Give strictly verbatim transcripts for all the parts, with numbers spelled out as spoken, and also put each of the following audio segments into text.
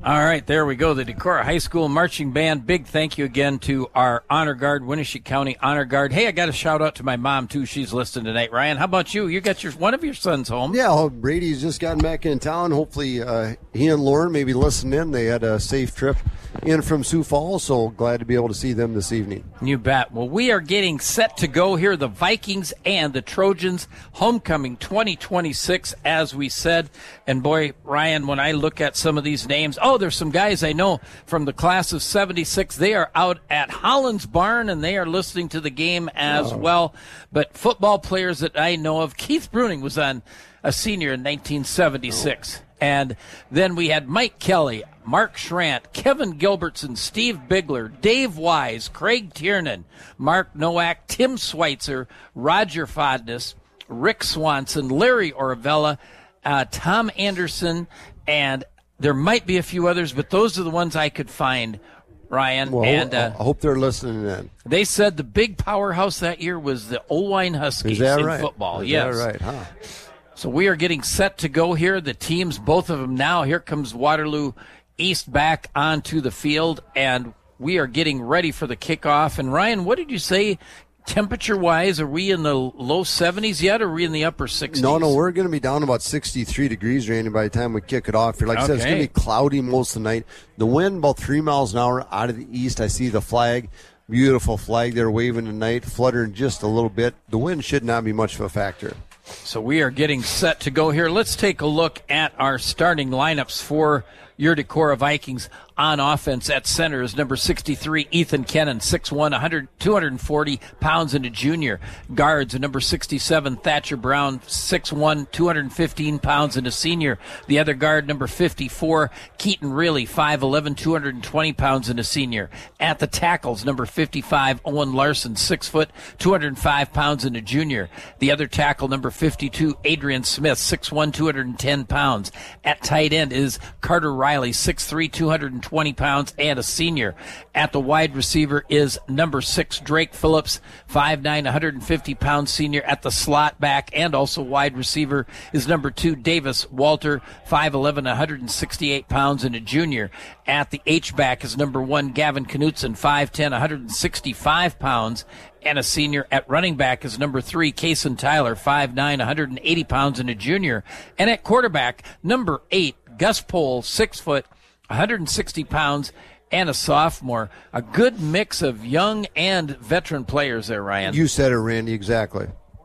All right, there we go. The Decorah High School Marching Band. Big thank you again to our Honor Guard, Winnebago County Honor Guard. Hey, I got a shout out to my mom, too. She's listening tonight. Ryan, how about you? You got your one of your sons home. Yeah, well, Brady's just gotten back in town. Hopefully uh, he and Lauren maybe listen in. They had a safe trip in from Sioux Falls, so glad to be able to see them this evening. You bet. Well, we are getting set to go here. The Vikings and the Trojans, homecoming twenty twenty-six, as we said. And boy, Ryan, when I look at some of these names, oh, there's some guys I know from the class of seventy-six. They are out at Holland's Barn, and they are listening to the game as oh. well. But football players that I know of, Keith Bruning was on a senior in nineteen seventy-six. Oh. And then we had Mike Kelly, Mark Schrant, Kevin Gilbertson, Steve Bigler, Dave Wise, Craig Tiernan, Mark Nowak, Tim Schweitzer, Roger Fodness, Rick Swanson, Larry Oravella, uh, Tom Anderson, and there might be a few others, but those are the ones I could find, Ryan. Well, and uh, I hope they're listening in. They said the big powerhouse that year was the Oelwein Huskies in right? football. Is yes. that right? Huh? So we are getting set to go here. The teams, both of them now. Here comes Waterloo East back onto the field, and we are getting ready for the kickoff. And, Ryan, what did you say temperature-wise? Are we in the low seventies yet, or are we in the upper sixties? No, no, we're going to be down about sixty-three degrees, Randy, by the time we kick it off here. Like I said, it's going to be cloudy most of the night. The wind about three miles an hour out of the east. I see the flag. Beautiful flag there waving tonight, fluttering just a little bit. The wind should not be much of a factor. So we are getting set to go here. Let's take a look at our starting lineups for your Decorah Vikings. On offense at center is number sixty-three, Ethan Kennan, six one, two hundred forty pounds, and a junior. Guards, number sixty-seven, Thatcher Brown, six one, two hundred fifteen pounds, and a senior. The other guard, number fifty-four, Keaton Reilly, five eleven, two hundred twenty pounds, and a senior. At the tackles, number fifty-five, Owen Larson, six foot, two hundred five pounds, and a junior. The other tackle, number fifty-two, Adrian Smith, six one, two hundred ten pounds. At tight end is Carter Riley, six three, two hundred twenty pounds, and a senior. At the wide receiver is number six, Drake Phillips, five nine, one hundred fifty pounds, senior. At the slot back and also wide receiver is number two, Davis Walter, five eleven, one hundred sixty-eight pounds, and a junior. At the H-back is number one, Gavin Knutson, five ten, one hundred sixty-five pounds, and a senior. At running back is number three, Kason Tyler, five nine, one hundred eighty pounds, and a junior. And at quarterback, number eight, Gus Pohl, six foot, one hundred sixty pounds, and a sophomore. A good mix of young and veteran players there, Ryan. You said it, Randy, exactly.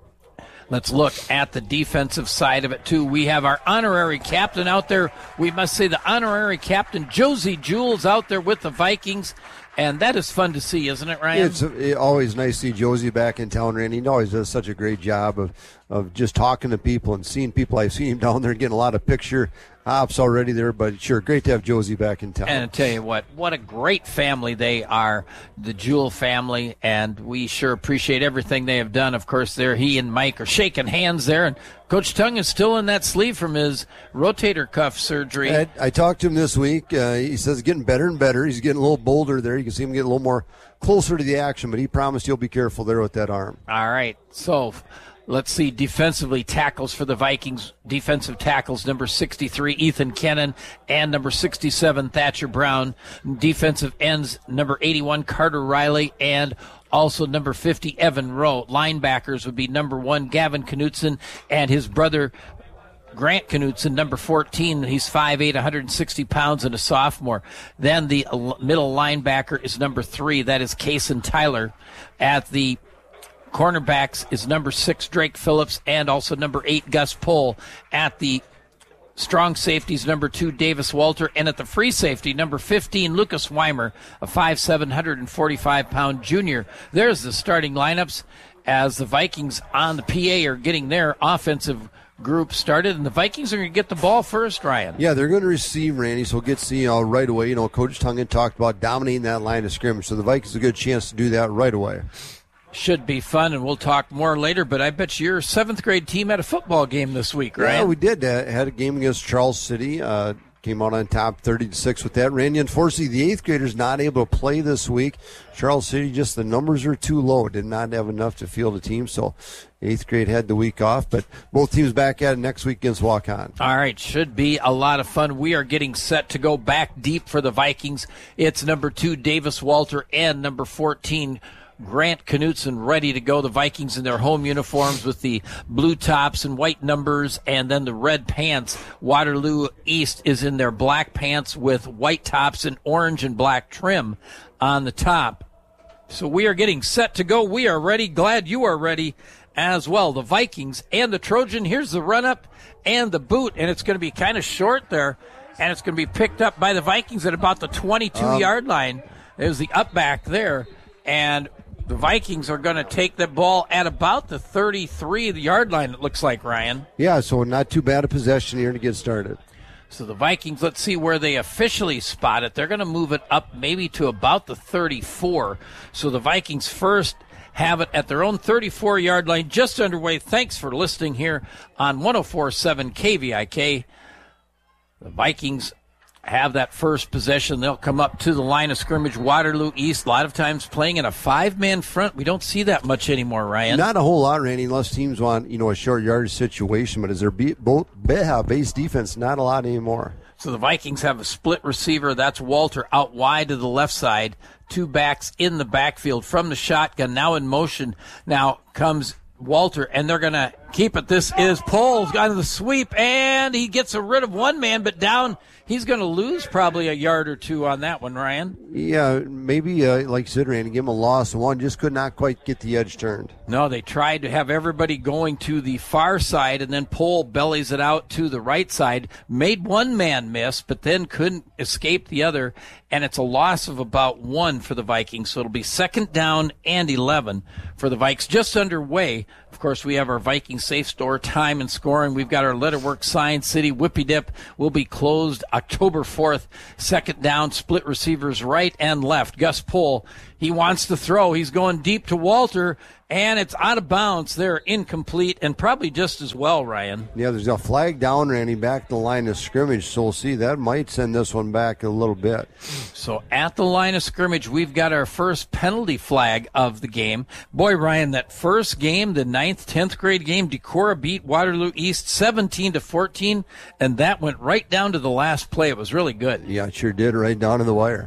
Let's look at the defensive side of it, too. We have our honorary captain out there. We must say the honorary captain, Josie Jules, out there with the Vikings. And that is fun to see, isn't it, Ryan? It's always nice to see Josie back in town, Randy. He always does such a great job of, of just talking to people and seeing people. I've seen him down there getting a lot of picture ops already there, but sure, great to have Josie back in town. And I tell you what, what a great family they are, the Jewell family, and we sure appreciate everything they have done. Of course, there he and Mike are shaking hands there, and Coach Tung is still in that sleeve from his rotator cuff surgery. I, I talked to him this week. Uh, he says it's getting better and better. He's getting a little bolder there. You can see him get a little more closer to the action, but he promised he'll be careful there with that arm. All right, so let's see, defensively, tackles for the Vikings. Defensive tackles, number sixty-three, Ethan Kennan, and number sixty-seven, Thatcher Brown. Defensive ends, number eighty-one, Carter Riley, and also number fifty, Evan Rowe. Linebackers would be number one, Gavin Knutson, and his brother, Grant Knutson, number fourteen. He's five eight, one hundred sixty pounds, and a sophomore. Then the middle linebacker is number three. That is Kason Tyler. At the cornerbacks is number six, Drake Phillips, and also number eight, Gus Pohl. At the strong safeties, number two, Davis Walter, and at the free safety, number fifteen, Lucas Weimer, a five seven, one hundred forty-five pound junior. There's the starting lineups as the Vikings on the P A are getting their offensive group started, and the Vikings are going to get the ball first, Ryan. Yeah, they're going to receive, Randy, so we'll get to see uh, right away. You know, Coach Tungan talked about dominating that line of scrimmage, so the Vikings have a good chance to do that right away. Should be fun, and we'll talk more later, but I bet your seventh grade team had a football game this week, right? Yeah, we did. Uh, had a game against Charles City. Uh, came out on top thirty to six with that. Randy, unfortunately, the eighth graders not able to play this week. Charles City, just the numbers are too low. Did not have enough to field a team, so eighth grade had the week off. But both teams back at it next week against Waukon. All right, should be a lot of fun. We are getting set to go back deep for the Vikings. It's number two, Davis Walter, and number fourteen, Grant Knutson, ready to go. The Vikings in their home uniforms with the blue tops and white numbers, and then the red pants. Waterloo East is in their black pants with white tops and orange and black trim on the top. So we are getting set to go. We are ready. Glad you are ready as well. The Vikings and the Trojan. Here's the run-up and the boot, and it's going to be kind of short there, and it's going to be picked up by the Vikings at about the twenty-two-yard um, line. There's the up back there, and the Vikings are going to take the ball at about the thirty-three-yard line, it looks like, Ryan. Yeah, so not too bad a possession here to get started. So the Vikings, let's see where they officially spot it. They're going to move it up maybe to about the thirty-four. So the Vikings first have it at their own thirty-four-yard line, just underway. Thanks for listening here on one oh four point seven K V I K. The Vikings have that first possession. They'll come up to the line of scrimmage. Waterloo East, a lot of times playing in a five-man front. We don't see that much anymore, Ryan. Not a whole lot, Randy, unless teams want, you know, a short yardage situation. But as their be- both base defense, not a lot anymore. So the Vikings have a split receiver. That's Walter out wide to the left side. Two backs in the backfield from the shotgun. Now in motion. Now comes Walter, and they're going to keep it. This is Poles got to the sweep, and he gets rid of one man, but down. He's going to lose probably a yard or two on that one, Ryan. Yeah, maybe, uh, like you said, Randy, give him a loss of one. Just could not quite get the edge turned. No, they tried to have everybody going to the far side, and then Pole bellies it out to the right side. Made one man miss, but then couldn't escape the other, and it's a loss of about one for the Vikings. So it'll be second down and eleven for the Vikes. Just underway. Of course, we have our Viking Safe Store time and scoring. We've got our letterwork sign. City Whippy Dip will be closed October fourth. Second down, split receivers right and left. Gus Pohl, he wants to throw. He's going deep to Walter, and it's out of bounds. They're incomplete, and probably just as well, Ryan. Yeah, there's a flag down, Randy, back to the line of scrimmage. So we'll see. That might send this one back a little bit. So at the line of scrimmage, we've got our first penalty flag of the game. Boy, Ryan, that first game, the ninth, tenth grade game, Decorah beat Waterloo East seventeen to fourteen, and that went right down to the last play. It was really good. Yeah, it sure did, right down to the wire.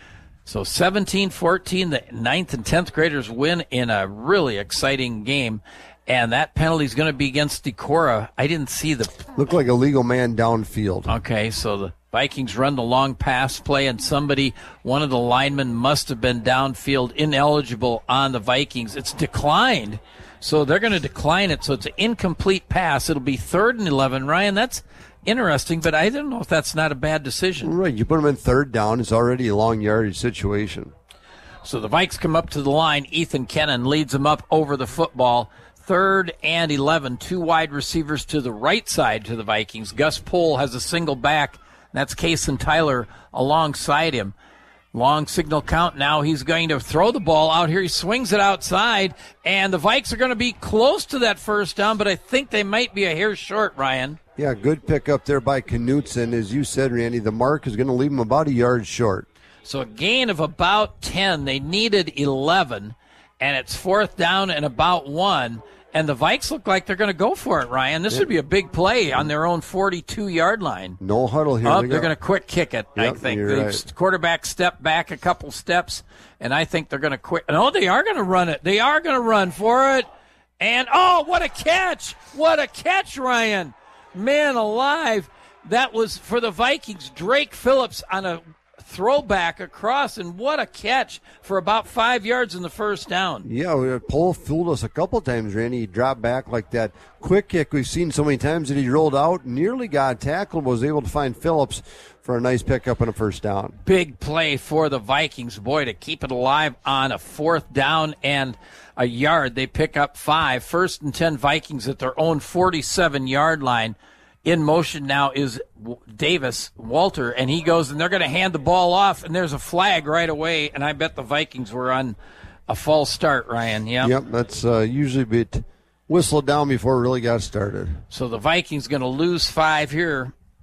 So seventeen fourteen, the ninth and tenth graders win in a really exciting game. And that penalty is going to be against Decorah. I didn't see the... Looked like a legal man downfield. Okay, so the Vikings run the long pass play, and somebody, one of the linemen must have been downfield ineligible on the Vikings. It's declined, so they're going to decline it. So it's an incomplete pass. It'll be third and eleven. Ryan, that's interesting, but I don't know if that's not a bad decision. Right, you put them in third down. It's already a long yardage situation. So the Vikes come up to the line. Ethan Kennan leads them up over the football. Third and eleven. Two wide receivers to the right side to the Vikings. Gus Pohl has a single back. That's Kason Tyler alongside him. Long signal count. Now he's going to throw the ball out here. He swings it outside, and the Vikes are going to be close to that first down, but I think they might be a hair short, Ryan. Yeah, good pick up there by Knutson. As you said, Randy, the mark is going to leave him about a yard short. So a gain of about ten. They needed eleven, and it's fourth down and about one. And the Vikes look like they're going to go for it, Ryan. This yeah. would be a big play on their own forty-two-yard line. No huddle here. Oh, they they're going to quick kick it, yep, I think. The right. quarterback stepped back a couple steps, and I think they're going to quick. No, they are going to run it. They are going to run for it. And, oh, what a catch. What a catch, Ryan. Man alive. That was for the Vikings. Drake Phillips on a throwback across, and what a catch for about five yards in the first down. Yeah, Pohl fooled us a couple times, Randy. He dropped back like that quick kick we've seen so many times that he rolled out, nearly got tackled, was able to find Phillips for a nice pickup and a first down. Big play for the Vikings, boy, to keep it alive on a fourth down and a yard. They pick up five. First and ten Vikings at their own forty-seven-yard line. In motion now is Davis Walter, and he goes, and they're going to hand the ball off, and there's a flag right away, and I bet the Vikings were on a false start, Ryan. Yep, yep that's uh, usually a bit whistled down before it really got started. So the Vikings going to lose five here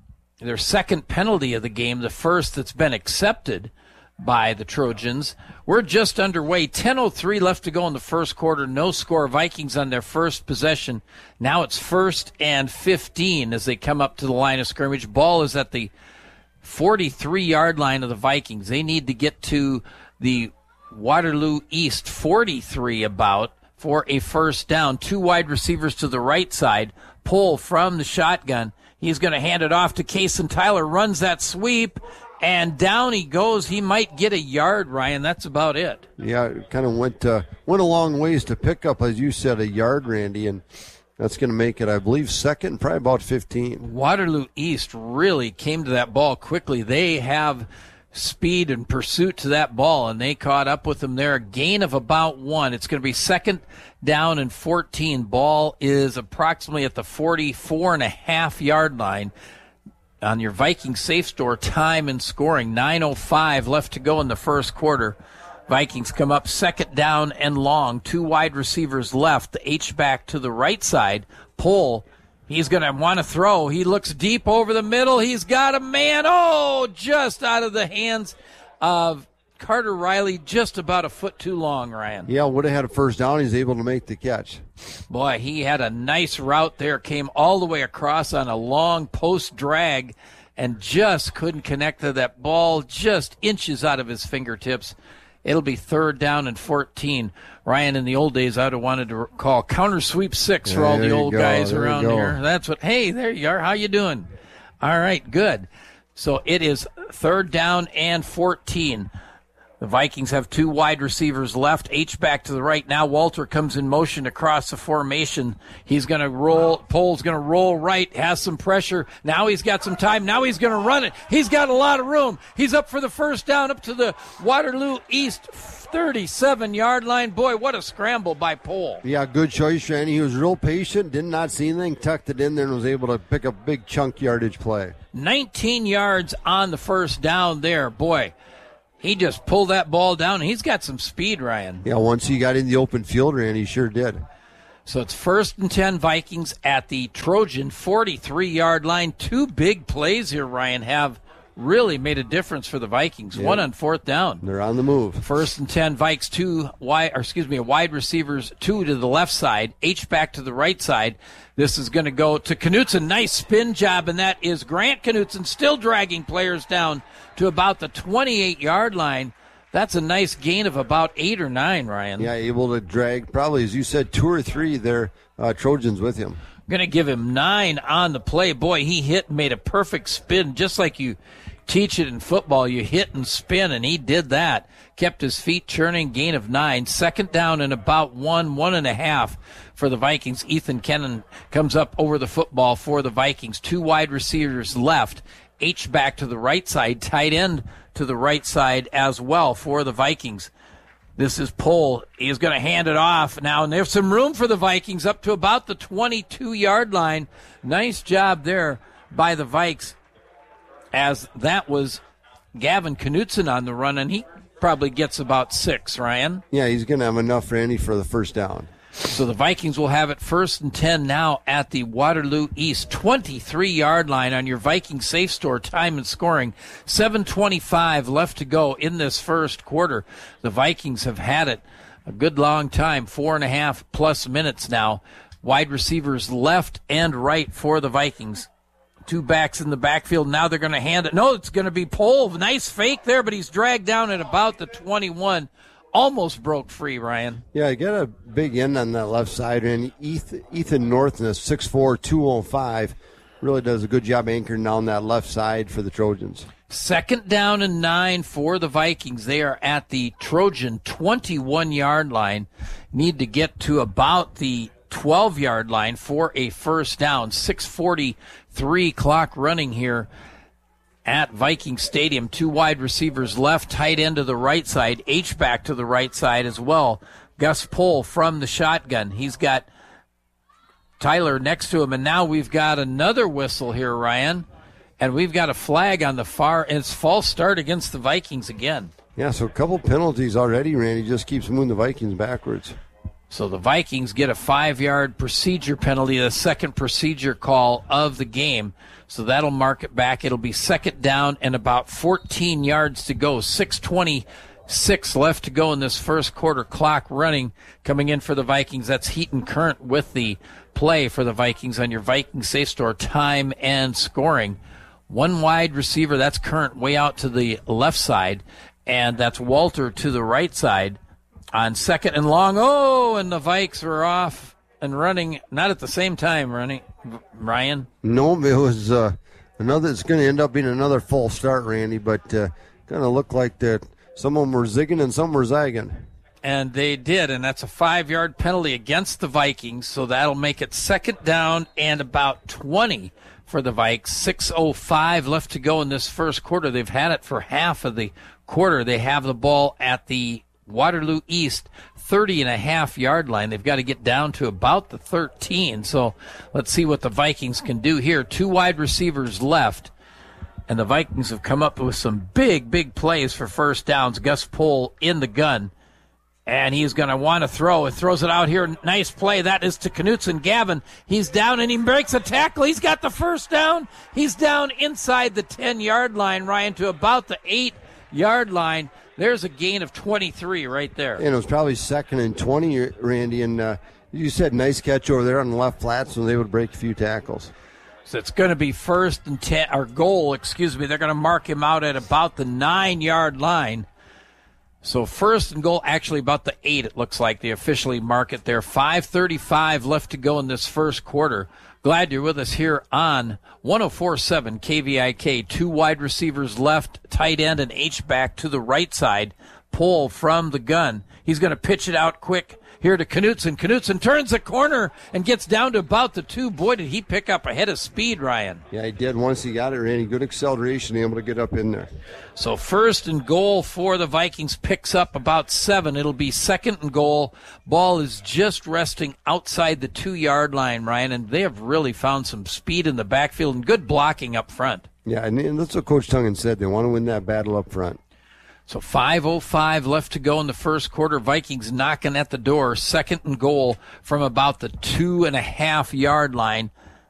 their second penalty of the game, the first that's been accepted by the Trojans. We're just underway. ten oh three left to go in the first quarter. No score. Vikings on their first possession. Now it's first and fifteen as they come up to the line of scrimmage. Ball is at the forty-three-yard line of the Vikings. They need to get to the Waterloo East forty-three about for a first down. Two wide receivers to the right side. Pull from the shotgun. He's going to hand it off to Kason Tyler. Runs that sweep, and down he goes. He might get a yard, Ryan. That's about it. Yeah, it kind of went uh, went a long ways to pick up, as you said, a yard, Randy, and that's going to make it, I believe, second, probably about fifteen. Waterloo East really came to that ball quickly. They have speed and pursuit to that ball, and they caught up with them there. A gain of about one. It's going to be second down and fourteen. Ball is approximately at the forty-four and a half yard line. On your Viking Safe Store, time and scoring. nine oh five left to go in the first quarter. Vikings come up second down and long. Two wide receivers left. The H-back to the right side. Pull. He's going to want to throw. He looks deep over the middle. He's got a man. Oh, just out of the hands of Carter Riley, just about a foot too long, Ryan. Yeah, would have had a first down. He's able to make the catch. Boy, he had a nice route there. Came all the way across on a long post drag and just couldn't connect to that ball, just inches out of his fingertips. It'll be third down and fourteen. Ryan, in the old days, I would have wanted to call counter sweep six for yeah, all the old go, guys there around here. That's what, hey, there you are. How you doing? All right, good. So it is third down and fourteen. The Vikings have two wide receivers left. H-back to the right. Now Walter comes in motion across the formation. He's going to roll. Pole's going to roll right. Has some pressure. Now he's got some time. Now he's going to run it. He's got a lot of room. He's up for the first down up to the Waterloo East thirty-seven-yard line. Boy, what a scramble by Pole. Yeah, good choice, Randy. He was real patient, did not see anything, tucked it in there, and was able to pick a big chunk yardage play. nineteen yards on the first down there. Boy, he just pulled that ball down. He's got some speed, Ryan. Yeah, once he got in the open field, Randy, he sure did. So it's first and ten, Vikings at the Trojan forty-three-yard line. Two big plays here, Ryan, have really made a difference for the Vikings. Yep. One on fourth down. They're on the move. First and ten, Vikes two wide, or excuse me, wide receivers two to the left side, H back to the right side. This is going to go to Knutson. Nice spin job, and that is Grant Knutson still dragging players down to about the twenty-eight-yard line. That's a nice gain of about eight or nine, Ryan. Yeah, able to drag probably, as you said, two or three there, uh, Trojans with him. Going to give him nine on the play. Boy, he hit and made a perfect spin, just like you teach it in football. You hit and spin, and he did that. Kept his feet churning, gain of nine. Second down and about one, one and a half for the Vikings. Ethan Kennan comes up over the football for the Vikings. Two wide receivers left. H back to the right side, tight end to the right side as well for the Vikings. This is Pole. He is going to hand it off now, and there's some room for the Vikings up to about the twenty-two-yard line. Nice job there by the Vikes, as that was Gavin Knutson on the run, and he probably gets about six, Ryan. Yeah, he's going to have enough, Randy, for the first down. So the Vikings will have it first and ten now at the Waterloo East twenty-three-yard line on your Viking Safe Store. Time and scoring, seven twenty-five left to go in this first quarter. The Vikings have had it a good long time, four and a half plus minutes now. Wide receivers left and right for the Vikings. Two backs in the backfield. Now they're going to hand it. No, it's going to be Pole. Nice fake there, but he's dragged down at about the twenty-one. Almost broke free, Ryan. Yeah, I got a big end on that left side, and Ethan Northness, six four, two oh five, really does a good job anchoring down that left side for the Trojans. Second down and nine for the Vikings. They are at the Trojan twenty-one-yard line. Need to get to about the twelve-yard line for a first down. six forty-three clock running here at Viking Stadium. Two wide receivers left, tight end to the right side, H back to the right side as well. Gus Pole from the shotgun. He's got Tyler next to him, and now we've got another whistle here, Ryan, and we've got a flag on the far, and it's false start against the Vikings again. Yeah, so a couple penalties already, Randy. Just keeps moving the Vikings backwards. So the Vikings get a five-yard procedure penalty, the second procedure call of the game. So that'll mark it back. It'll be second down and about fourteen yards to go. six twenty-six left to go in this first quarter. Clock running. Coming in for the Vikings, that's Heaton Current with the play for the Vikings on your Viking Safe Store time and scoring. One wide receiver, that's Current way out to the left side, and that's Walter to the right side. On second and long, oh, and the Vikes were off and running, not at the same time, running, Ryan. No, it was uh, another. It's going to end up being another false start, Randy, but uh, going to look like that some of them were zigging and some were zagging. And they did, and that's a five-yard penalty against the Vikings, so that'll make it second down and about twenty for the Vikes. six oh five left to go in this first quarter. They've had it for half of the quarter. They have the ball at the Waterloo East thirty and a half yard line. They've got to get down to about the thirteen. So let's see what the Vikings can do here. Two wide receivers left, and the Vikings have come up with some big, big plays for first downs. Gus Pohl in the gun, and he's going to want to throw. It throws it out here. Nice play. That is to Knutson. Gavin, he's down, and he breaks a tackle. He's got the first down. He's down inside the ten-yard line, Ryan, to about the eight-yard line. There's a gain of twenty-three right there. And it was probably second and twenty, Randy. And uh, you said nice catch over there on the left flat, so they would break a few tackles. So it's going to be first and ten, or goal, excuse me. They're going to mark him out at about the nine-yard line. So first and goal, actually about the eight, it looks like they officially mark it there. five thirty-five left to go in this first quarter. Glad you're with us here on one oh four point seven K V I K. Two wide receivers left, tight end and H-back to the right side. Pohl from the gun. He's going to pitch it out quick here to Knutson. Knutson turns the corner and gets down to about the two. Boy, did he pick up a head of speed, Ryan. Yeah, he did. Once he got it, Randy, good acceleration, able to get up in there. So first and goal for the Vikings, picks up about seven. It'll be second and goal. Ball is just resting outside the two-yard line, Ryan, and they have really found some speed in the backfield and good blocking up front. Yeah, and that's what Coach Tungen said. They want to win that battle up front. So five oh five left to go in the first quarter. Vikings knocking at the door. Second and goal from about the two and a half yard line.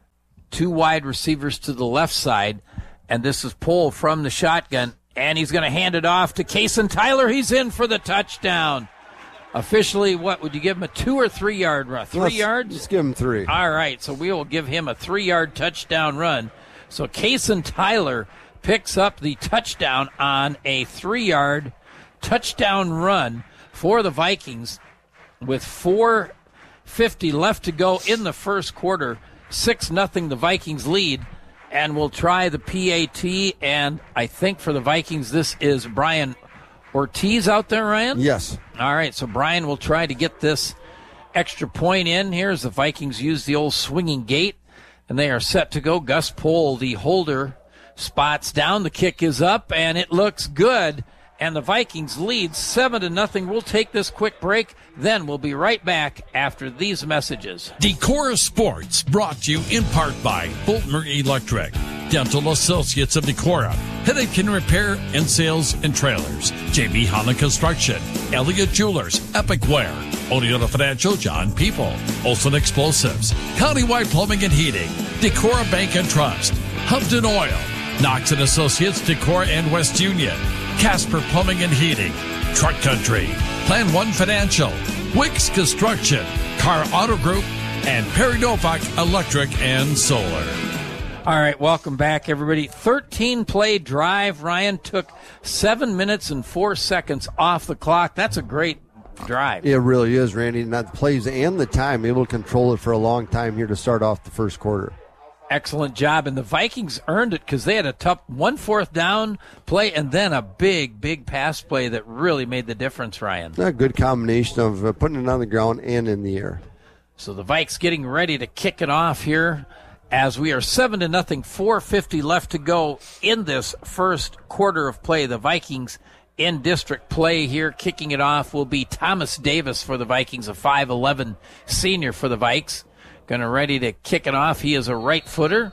Two wide receivers to the left side. And this is Pohl from the shotgun. And he's going to hand it off to Kason Tyler. He's in for the touchdown. Officially, what, would you give him a two or three yard run? Three let's, yards? Let's give him three. All right, so we will give him a three yard touchdown run. So Kason Tyler picks up the touchdown on a three-yard touchdown run for the Vikings with four fifty left to go in the first quarter. six nothing the Vikings lead, and we'll try the P A T, and I think for the Vikings this is Brian Ortiz out there, Ryan? Yes. All right, so Brian will try to get this extra point in here as the Vikings use the old swinging gate, and they are set to go. Gus Pohl, the holder, spots down, the kick is up, and it looks good. And the Vikings lead seven to nothing. We'll take this quick break, then we'll be right back after these messages. Decorah Sports, brought to you in part by Fulton Electric, Dental Associates of Decorah, Headache Repair and Sales and Trailers, J B Holland Construction, Elliott Jewelers, Epic Wear, Oneota Financial, John People, Olson Explosives, Countywide Plumbing and Heating, Decorah Bank and Trust, Humpton Oil, Knox and Associates, Decorah and West Union, Casper Plumbing and Heating, Truck Country, Plan One Financial, Wicks Construction, Car Auto Group, and Perry Novak Electric and Solar. All right, welcome back, everybody. thirteen-play drive. Ryan took seven minutes and four seconds off the clock. That's a great drive. It really is, Randy. Not the plays and the time, able to control it for a long time here to start off the first quarter. Excellent job, and the Vikings earned it because they had a tough one fourth down play and then a big, big pass play that really made the difference, Ryan. A good combination of uh, putting it on the ground and in the air. So the Vikes getting ready to kick it off here as we are seven to nothing, four fifty left to go in this first quarter of play. The Vikings in district play here, kicking it off will be Thomas Davis for the Vikings, a five eleven senior for the Vikes. Going to ready to kick it off. He is a right footer.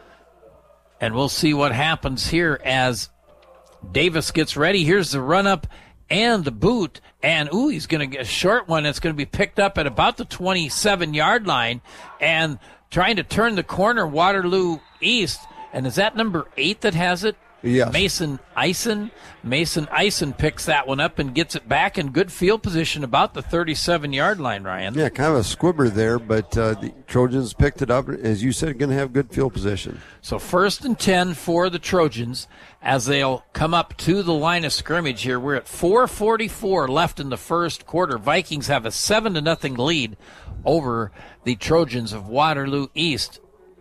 And we'll see what happens here as Davis gets ready. Here's the run up and the boot. And, ooh, he's going to get a short one. It's going to be picked up at about the twenty-seven-yard line. And trying to turn the corner, Waterloo East. And is that number eight that has it? Yes. Mason Eisen. Mason Eisen picks that one up and gets it back in good field position about the thirty-seven-yard line, Ryan. Yeah, kind of a squibber there, but uh, the Trojans picked it up. As you said, going to have good field position. So first and ten for the Trojans as they'll come up to the line of scrimmage here. We're at four forty-four left in the first quarter. Vikings have a seven to nothing lead over the Trojans of Waterloo East.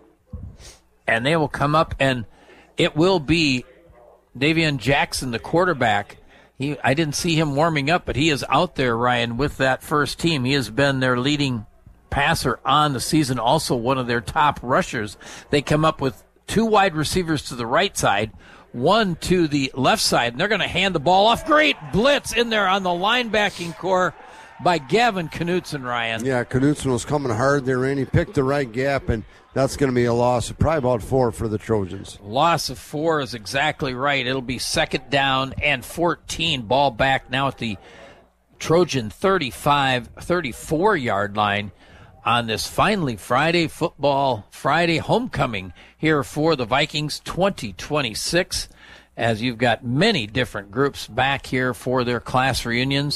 And they will come up, and it will be Davian Jackson, the quarterback. He, I didn't see him warming up, but he is out there, Ryan, with that first team. He has been their leading passer on the season, also one of their top rushers. They come up with two wide receivers to the right side, one to the left side, and they're going to hand the ball off. Great blitz in there on the linebacking core by Gavin Knutson, Ryan. Yeah, Knutson was coming hard there, and he picked the right gap, and that's going to be a loss of probably about four for the Trojans. Loss of four is exactly right. It'll be second down and fourteen. Ball back now at the Trojan thirty-five, thirty-four-yard line on this finally Friday football, Friday homecoming here for the Vikings twenty twenty-six, as you've got many different groups back here for their class reunions.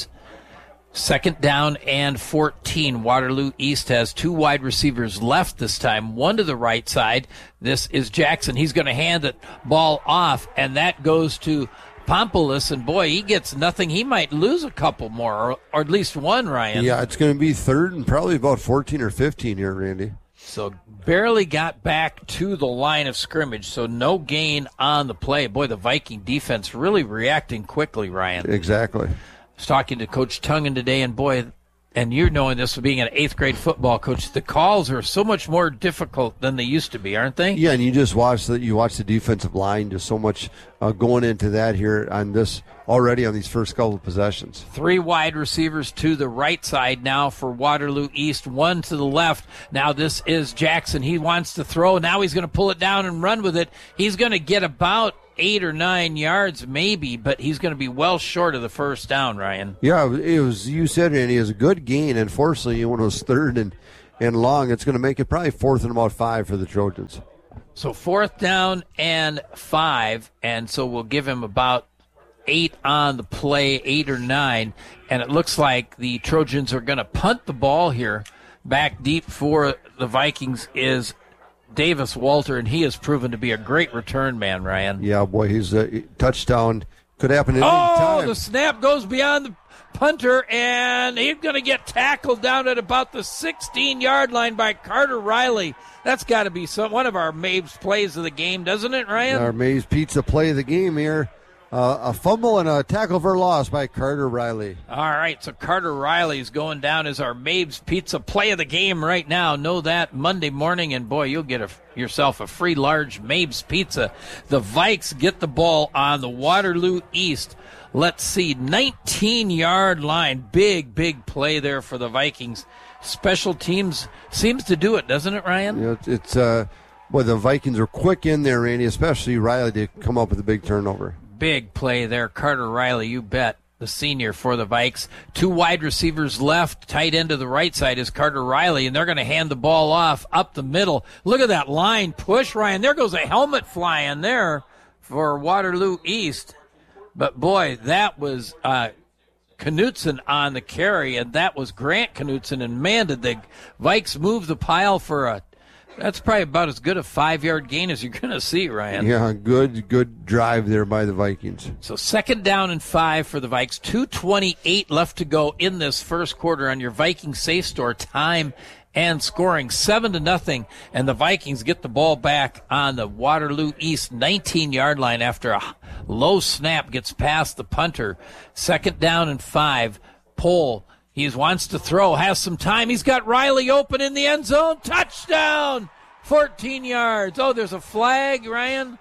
Second down and fourteen. Waterloo East has two wide receivers left this time, one to the right side. This is Jackson. He's going to hand the ball off, and that goes to Pompolis, and boy, he gets nothing. He might lose a couple more, or, or at least one, Ryan. Yeah, it's going to be third and probably about fourteen or fifteen here, Randy. So barely got back to the line of scrimmage, so no gain on the play. Boy, the Viking defense really reacting quickly, Ryan. Exactly. I was talking to Coach Tungen today, and boy, and you're knowing this with being an eighth grade football coach, the calls are so much more difficult than they used to be, aren't they? Yeah, and you just watch the you watch the defensive line, just so much uh, going into that here on this already on these first couple of possessions. Three wide receivers to the right side now for Waterloo East, one to the left. Now this is Jackson. He wants to throw. Now he's going to pull it down and run with it. He's going to get about eight or nine yards maybe, but he's going to be well short of the first down, Ryan. Yeah, it was, you said, Randy, it was a good gain. Unfortunately, when it was third and, and long, it's going to make it probably fourth and about five for the Trojans. So fourth down and five, and so we'll give him about eight on the play, eight or nine, and it looks like the Trojans are going to punt the ball here. Back deep for the Vikings is Davis Walter, and he has proven to be a great return man, Ryan. Yeah, boy, he's a touchdown. Could happen at oh, any time. Oh, the snap goes beyond the punter, and he's going to get tackled down at about the sixteen-yard line by Carter Riley. That's got to be some, one of our Mabes plays of the game, doesn't it, Ryan? Our Mabes Pizza play of the game here. Uh, a fumble and a tackle for loss by Carter Riley. All right, so Carter Riley's going down as our Mabes Pizza play of the game right now. Know that Monday morning, and boy, you'll get a, yourself a free large Mabes Pizza. The Vikes get the ball on the Waterloo East. Let's see, nineteen-yard line. Big, big play there for the Vikings. Special teams seems to do it, doesn't it, Ryan? Yeah, it's, it's uh, boy, the Vikings are quick in there, Randy, especially Riley to come up with a big turnover. Big play there, Carter Riley, you bet, the senior for the Vikes. Two wide receivers left, tight end to the right side is Carter Riley, and they're going to hand the ball off up the middle. Look at that line push, Ryan. There goes a helmet flying there for Waterloo East. But, boy, that was uh, Knutson on the carry, and that was Grant Knutson. And, man, did the Vikes move the pile for a That's probably about as good a five-yard gain as you're going to see, Ryan. Yeah, good good drive there by the Vikings. So second down and five for the Vikes. two twenty-eight left to go in this first quarter on your Viking Safe Store. Time and scoring seven to nothing, and the Vikings get the ball back on the Waterloo East nineteen-yard line after a low snap gets past the punter. Second down and five. Pohl. He wants to throw, has some time. He's got Riley open in the end zone. Touchdown! fourteen yards. Oh, there's a flag, Ryan.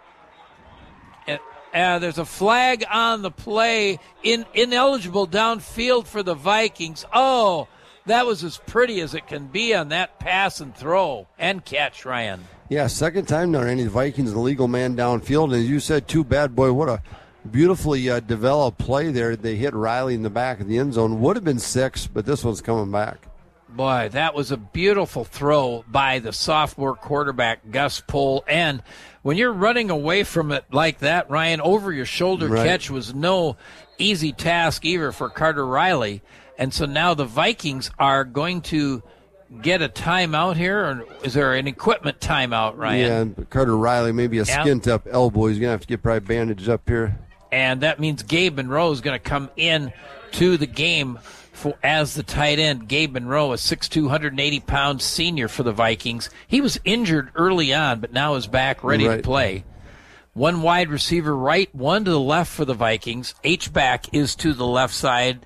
Uh, there's a flag on the play. In, ineligible downfield for the Vikings. Oh, that was as pretty as it can be on that pass and throw and catch, Ryan. Yeah, second time now, Randy. The Vikings, the legal man downfield. And as you said, too bad, boy, what a beautifully uh, developed play there. They hit Riley in the back of the end zone. Would have been six, but this one's coming back. Boy, that was a beautiful throw by the sophomore quarterback, Gus Pohl. And when you're running away from it like that, Ryan, over your shoulder right. catch was no easy task either for Carter Riley. And so now the Vikings are going to get a timeout here, or is there an equipment timeout, Ryan? Yeah, Carter Riley, maybe a yeah. skint-up elbow. He's going to have to get probably bandaged up here. And that means Gabe Monroe is going to come in to the game for as the tight end. Gabe Monroe, a six foot two, one hundred eighty pound senior for the Vikings. He was injured early on, but now is back ready right. to play. One wide receiver right, one to the left for the Vikings. H-back is to the left side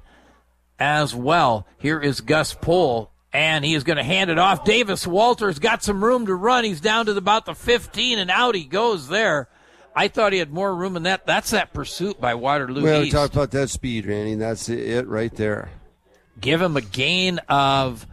as well. Here is Gus Pohl, and he is going to hand it off. Davis Walters got some room to run. He's down to about the fifteen, and out he goes there. I thought he had more room than that. That's that pursuit by Waterloo well, East. Well, we talked about that speed, Randy. That's it right there. Give him a gain of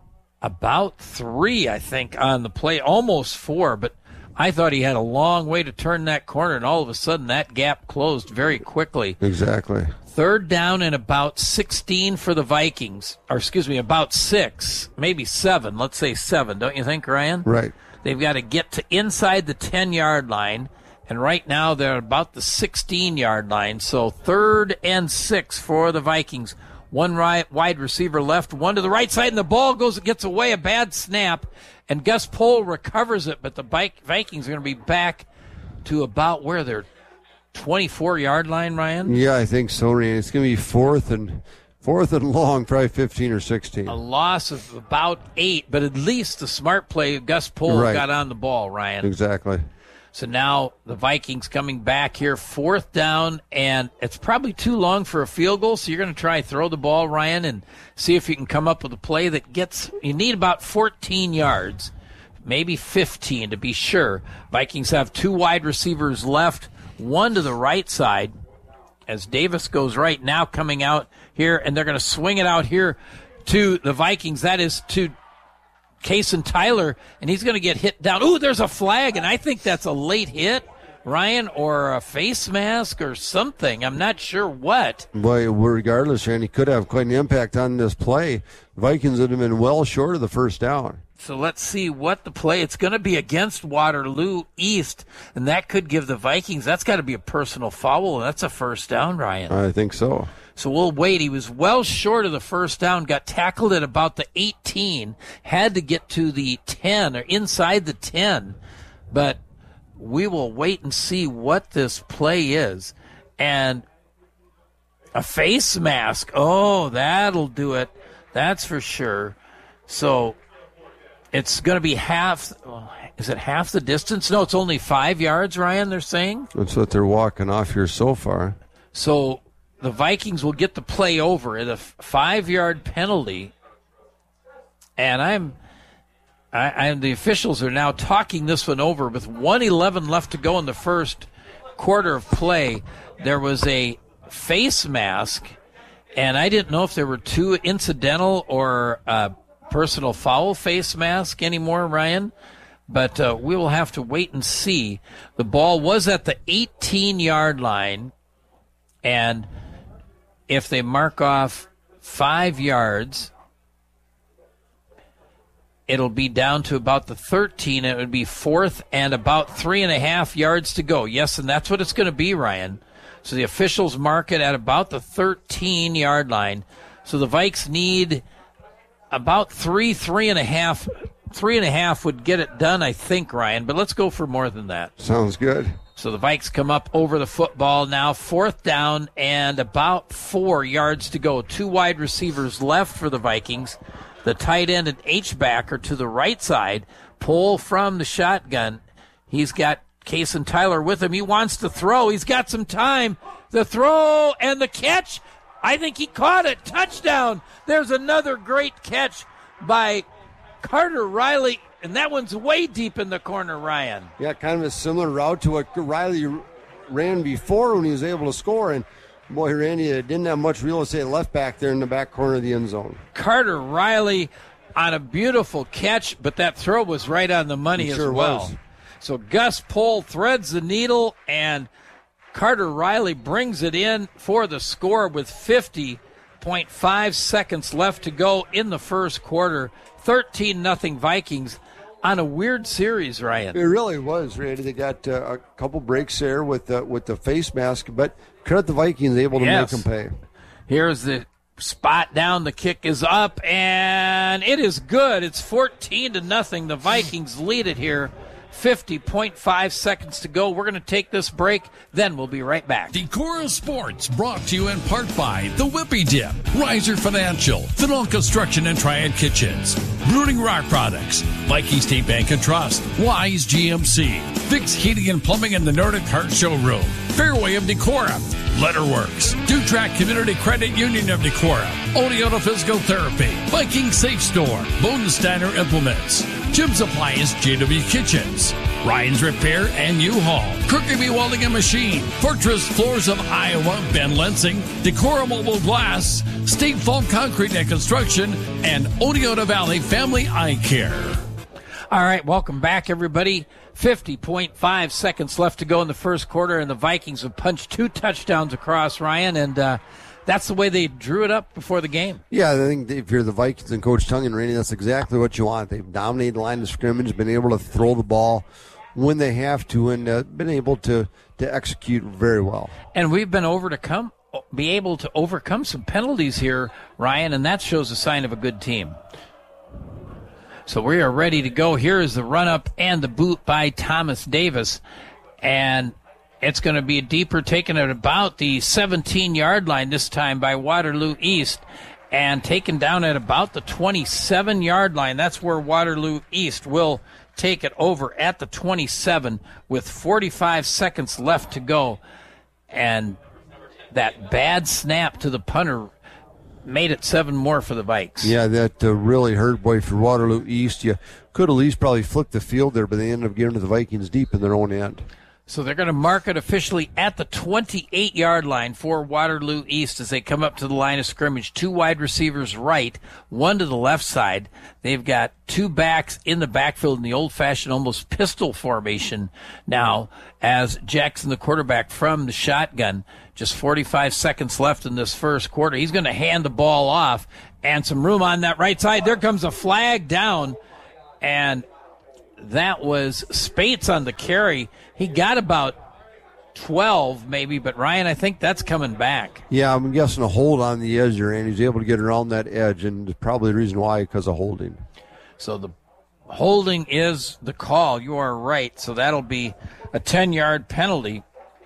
about three, I think, on the play. Almost four, but I thought he had a long way to turn that corner, and all of a sudden that gap closed very quickly. Exactly. Third down and about sixteen for the Vikings. Or, excuse me, about six, maybe seven. Let's say seven, don't you think, Ryan? Right. They've got to get to inside the ten-yard line. And right now they're about the sixteen-yard line. So third and six for the Vikings. One right, wide receiver left, one to the right side, and the ball goes, gets away, a bad snap. And Gus Pohl recovers it, but the Vikings are going to be back to about where they're twenty-four-yard line, Ryan? Yeah, I think so, Randy. It's going to be fourth and fourth and long, probably fifteen or sixteen. A loss of about eight, but at least the smart play, Gus Pohl right. got on the ball, Ryan. Exactly. So now the Vikings coming back here, fourth down, and it's probably too long for a field goal, so you're going to try throw the ball, Ryan, and see if you can come up with a play that gets – you need about fourteen yards, maybe fifteen to be sure. Vikings have two wide receivers left, one to the right side as Davis goes right now coming out here, and they're going to swing it out here to the Vikings. That is to – Kason Tyler, and he's going to get hit down. Ooh, there's a flag, and I think that's a late hit, Ryan, or a face mask or something. I'm not sure what. Boy, regardless, Randy, could have quite an impact on this play. Vikings would have been well short of the first down. So let's see what the play. It's going to be against Waterloo East, and that could give the Vikings, that's got to be a personal foul, and that's a first down, Ryan. I think so. So we'll wait. He was well short of the first down, got tackled at about the eighteen, had to get to the ten or inside the ten. But we will wait and see what this play is. And a face mask. Oh, that'll do it. That's for sure. So it's going to be half. Is it half the distance? No, it's only five yards, Ryan, they're saying. That's what they're walking off here so far. So the Vikings will get the play over at a five-yard penalty, and I'm, I, I, the officials are now talking this one over with one eleven left to go in the first quarter of play. There was a face mask, and I didn't know if there were two incidental or uh, personal foul face mask anymore, Ryan. But uh, we will have to wait and see. The ball was at the eighteen-yard line, and if they mark off five yards, it'll be down to about the thirteen. It would be fourth and about three and a half yards to go. Yes, and that's what it's going to be, Ryan. So the officials mark it at about the thirteen-yard line. So the Vikes need about three, three and a half. Three and a half would get it done, I think, Ryan. But let's go for more than that. Sounds good. So the Vikes come up over the football now, fourth down and about four yards to go. Two wide receivers left for the Vikings. The tight end and H-back are to the right side. Pull from the shotgun. He's got Kason Tyler with him. He wants to throw. He's got some time. The throw and the catch. I think he caught it. Touchdown. There's another great catch by Carter Riley. And that one's way deep in the corner, Ryan. Yeah, kind of a similar route to what Riley ran before when he was able to score. And, boy, Randy didn't have much real estate left back there in the back corner of the end zone. Carter Riley on a beautiful catch, but that throw was right on the money it as sure well. Was. So Gus Pohl threads the needle, and Carter Riley brings it in for the score with fifty point five seconds left to go in the first quarter. thirteen nothing Vikings on a weird series, Ryan. It really was, Randy. They got uh, a couple breaks there with the, with the face mask, but credit the Vikings able to yes. make them pay. Here's the spot down. The kick is up, and it is good. It's fourteen to nothing. The Vikings lead it here. fifty point five seconds to go. We're going to take this break, then we'll be right back. Decorah Sports brought to you in part by The Whippy Dip, Riser Financial, Fennell Construction and Triad Kitchens, Brooding Rock Products, Viking State Bank and Trust, Wise G M C, Fix Heating and Plumbing in the Nordic Heart Showroom, Fairway of Decorah, Letterworks, Dutrack Community Credit Union of Decorah, Oneota Physical Therapy, Viking Safe Store, Bodensteiner Implements, Jim's Appliance, J W Kitchens, Ryan's Repair and U-Haul, Kirkby Welding and Machine, Fortress Floors of Iowa, Ben Lensing, Decorah Mobile Glass, State Fault Concrete and Construction, and Oneota Valley Family Eye Care. All right, welcome back, everybody. fifty point five seconds left to go in the first quarter, and the Vikings have punched two touchdowns across, Ryan, and uh, that's the way they drew it up before the game. Yeah, I think if you're the Vikings and Coach Tongue and Randy, that's exactly what you want. They've dominated the line of scrimmage, been able to throw the ball when they have to, and uh, been able to, to execute very well. And we've been over to come, be able to overcome some penalties here, Ryan, and that shows a sign of a good team. So we are ready to go. Here is the run-up and the boot by Thomas Davis. And it's going to be a deeper, taken at about the seventeen-yard line this time by Waterloo East, and taken down at about the twenty-seven-yard line. That's where Waterloo East will take it over at the twenty-seven with forty-five seconds left to go. And that bad snap to the punter made it seven more for the Vikes. Yeah, that uh, really hurt, boy, for Waterloo East. You could at least probably flick the field there, but they ended up getting to the Vikings deep in their own end. So they're going to mark it officially at the twenty-eight-yard line for Waterloo East as they come up to the line of scrimmage. Two wide receivers right, one to the left side. They've got two backs in the backfield in the old-fashioned almost pistol formation now as Jackson, the quarterback from the shotgun. Just forty-five seconds left in this first quarter. He's going to hand the ball off, and some room on that right side. There comes a flag down, and that was Spates on the carry. He got about twelve maybe, but Ryan, I think that's coming back. Yeah, I'm guessing a hold on the edge there, and he's able to get around that edge, and probably the reason why, because of holding. So the holding is the call. You are right. So that'll be a ten-yard penalty.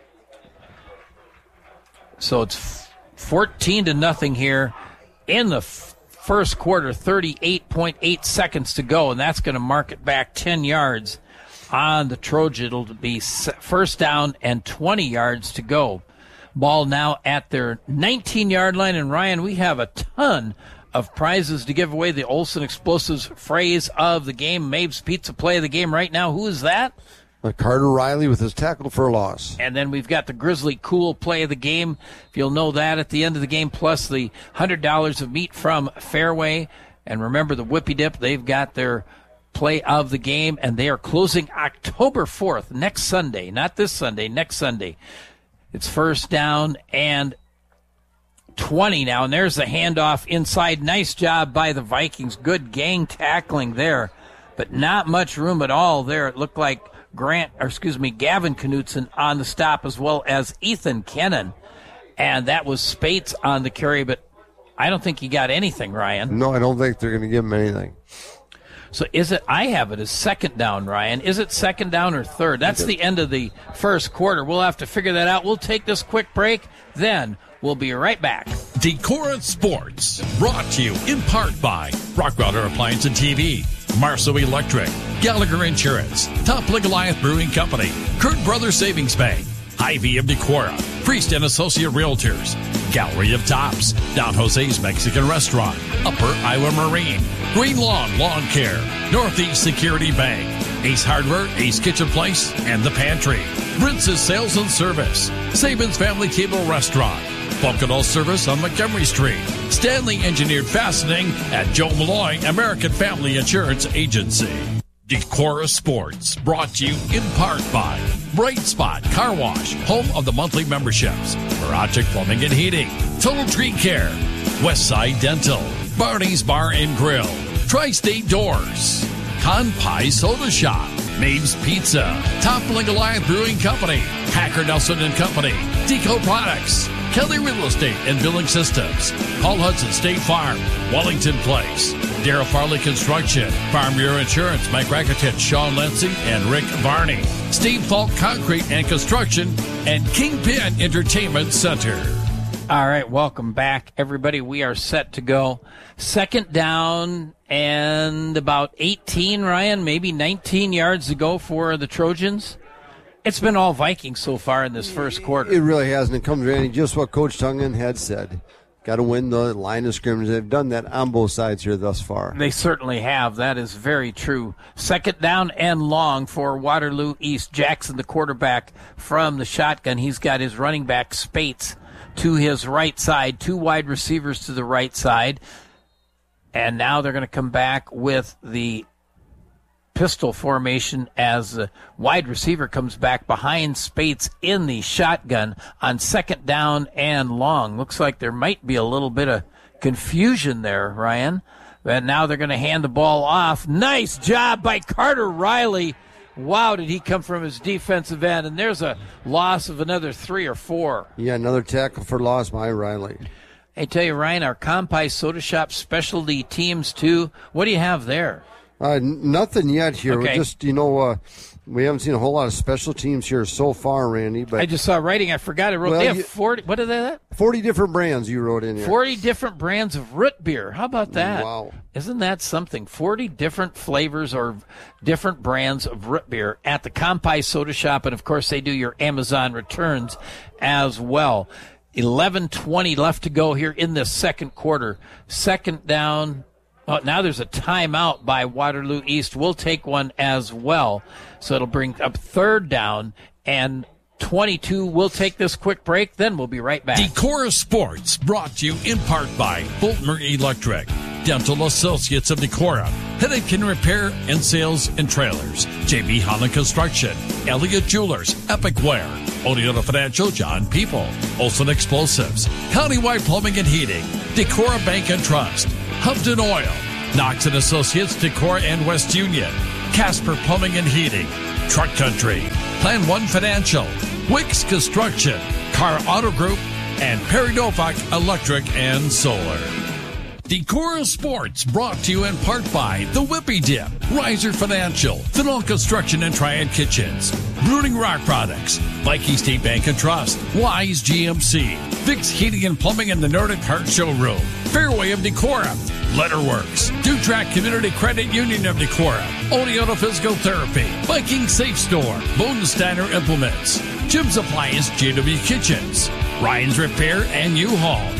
So it's fourteen to nothing here in the f- first quarter, thirty-eight point eight seconds to go, and that's going to mark it back ten yards on the Trojan. It'll be first down and twenty yards to go. Ball now at their nineteen-yard line, and Ryan, we have a ton of prizes to give away. The Olson Explosives phrase of the game, Mabe's Pizza play of the game right now. Who is that? Uh, Carter Riley with his tackle for a loss. And then we've got the Grizzly Cool play of the game, if you'll know that at the end of the game, plus the one hundred dollars of meat from Fairway. And remember the Whippy Dip, they've got their play of the game, and they are closing October fourth, next Sunday, not this Sunday, next Sunday. It's first down and twenty now, and there's the handoff inside. Nice job by the Vikings. Good gang tackling there, but not much room at all there. It looked like Grant, or excuse me, Gavin Knutson on the stop, as well as Ethan Kennan. And that was Spates on the carry, but I don't think he got anything, Ryan. No, I don't think they're going to give him anything. So is it, I have it as second down, Ryan. Is it second down or third? That's the end of the first quarter. We'll have to figure that out. We'll take this quick break, then we'll be right back. Decorah Sports, brought to you in part by Rockwilder Appliance and T V, Marceau Electric, Gallagher Insurance, Top Goliath Brewing Company, Kurt Brothers Savings Bank, Hy-Vee of Decorah, Priest and Associate Realtors, Gallery of Tops, Don Jose's Mexican Restaurant, Upper Iowa Marine, Green Lawn Lawn Care, Northeast Security Bank, Ace Hardware, Ace Kitchen Place, and The Pantry, Brince's Sales and Service, Saban's Family Table Restaurant, Bunkadal Service on Montgomery Street, Stanley Engineered Fastening at Joe Malloy American Family Insurance Agency. Decorah Sports, brought to you in part by Bright Spot Car Wash, home of the monthly memberships. Barachik Plumbing and Heating. Total Tree Care. Westside Dental. Barney's Bar and Grill. Tri-State Doors. Kanpai Soda Shop. Maeve's Pizza. Toppling Goliath Brewing Company. Hacker Nelson and Company. Deco Products. Kelly Real Estate and Billing Systems. Paul Hudson State Farm. Wellington Place. Darrell Farley Construction. Farm Bureau Insurance. Mike Rakitich, Sean Lindsay, and Rick Varney. Steve Falk Concrete and Construction. And Kingpin Entertainment Center. All right, welcome back, everybody. We are set to go. Second down and about eighteen, Ryan, maybe nineteen yards to go for the Trojans. It's been all Vikings so far in this first quarter. It really hasn't. It comes Randy, just what Coach Tungen had said. Got to win the line of scrimmage. They've done that on both sides here thus far. They certainly have. That is very true. Second down and long for Waterloo East. Jackson, the quarterback from the shotgun. He's got his running back, Spates, to his right side. Two wide receivers to the right side. And now they're going to come back with the pistol formation as the wide receiver comes back behind Spates in the shotgun on second down and long. Looks like there might be a little bit of confusion there, Ryan. And now they're going to hand the ball off. Nice job by Carter Riley. Wow, did he come from his defensive end. And there's a loss of another three or four. Yeah, another tackle for loss by Riley. I tell you, Ryan, our Kanpai Soda Shop specialty teams, too. What do you have there? Uh, nothing yet here. Okay. We're just, you know, uh, we haven't seen a whole lot of special teams here so far, Randy. But I just saw writing. I forgot. I wrote. Well, they have you, forty. What are they? Forty different brands you wrote in here. Forty different brands of root beer. How about that? Wow! Isn't that something? Forty different flavors or different brands of root beer at the Kanpai Soda Shop, and of course they do your Amazon returns as well. Eleven twenty left to go here in this second quarter. Second down. Oh, now there's a timeout by Waterloo East. We'll take one as well. So it'll bring up third down and twenty-two. We'll take this quick break, then we'll be right back. Decora Sports, brought to you in part by Fulton Electric. Dental Associates of Decorah. Headache and Repair and Sales and Trailers. J B Hanna Construction. Elliott Jewelers. Epic Wear. Oneota Financial. John People. Olson Explosives. Countywide Plumbing and Heating. Decorah Bank and Trust. Hubden Oil. Knox and Associates. Decorah and West Union. Casper Plumbing and Heating. Truck Country. Plan One Financial. Wicks Construction. Car Auto Group. And Perry Novak Electric and Solar. Decora Sports, brought to you in part by The Whippy Dip, Riser Financial, Thinall Construction and Triad Kitchens, Brooding Rock Products, Viking State Bank and Trust, Wise G M C, Vic's Heating and Plumbing in the Nordic Heart Showroom, Fairway of Decorah, Letterworks, Dutrack Community Credit Union of Decorah, Oneota Physical Therapy, Viking Safe Store, Bodensteiner Implements, Jim's Appliance, J W Kitchens, Ryan's Repair and U-Haul.